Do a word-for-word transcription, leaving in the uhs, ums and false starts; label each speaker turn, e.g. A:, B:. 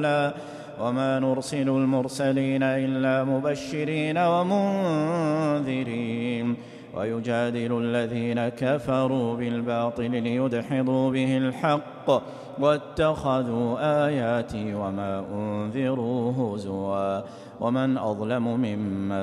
A: وما نرسل المرسلين إلا مبشرين ومنذرين ويجادل الذين كفروا بالباطل ليدحضوا به الحق واتخذوا آياتي وما أنذروا هزوا ومن أظلم ممن